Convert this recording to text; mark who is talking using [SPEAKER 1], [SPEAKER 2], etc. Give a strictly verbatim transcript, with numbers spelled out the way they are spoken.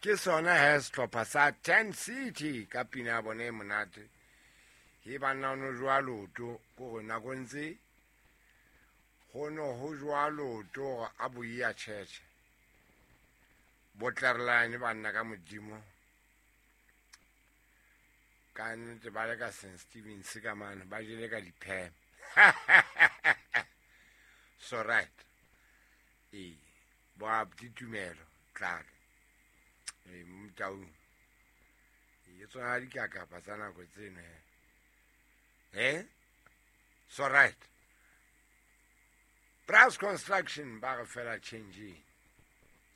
[SPEAKER 1] ke sona he setlhopha sa ten city ka pina ya bone e monate he banna o no jwa loto ko go nako ntse go no go jwa loto a boia tšhetšhe botlerelane banna ka modimo ka nnete ba le ka Saint Stephen's ka mane ba jele ka dipheme so right ee ba ditumelo tlale ee mtaung e tsona di ka ka tsa nako tsene eh so right Brass Construction ba re fela changing